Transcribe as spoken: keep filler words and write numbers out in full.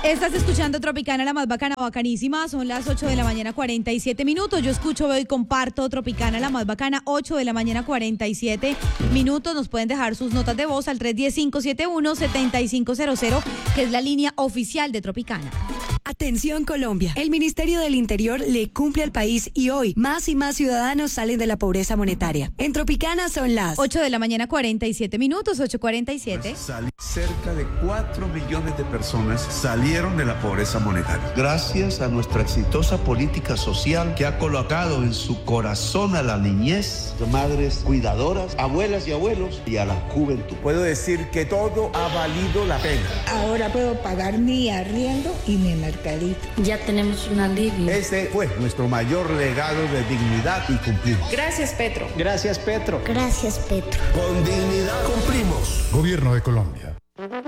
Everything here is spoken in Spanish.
Estás escuchando Tropicana, la más bacana, bacanísima. Son las ocho de la mañana, cuarenta y siete minutos. Yo escucho, veo y comparto Tropicana, la más bacana, ocho de la mañana, cuarenta y siete minutos. Nos pueden dejar sus notas de voz al tres uno cero, cinco siete uno, siete cinco cero cero, que es la línea oficial de Tropicana. Atención Colombia, el Ministerio del Interior le cumple al país y hoy más y más ciudadanos salen de la pobreza monetaria. En Tropicana son las ocho de la mañana, cuarenta y siete minutos, ocho cuarenta y siete. Cerca de cuatro millones de personas salieron de la pobreza monetaria. Gracias a nuestra exitosa política social que ha colocado en su corazón a la niñez, madres cuidadoras, abuelas y abuelos y a la juventud. Puedo decir que todo ha valido la pena. Ahora puedo pagar mi arriendo y mi mercadito. Ya tenemos un alivio. Ese fue nuestro mayor legado de dignidad y cumplimos. Gracias, Petro. Gracias, Petro. Gracias, Petro. Con dignidad cumplimos. Gobierno de Colombia.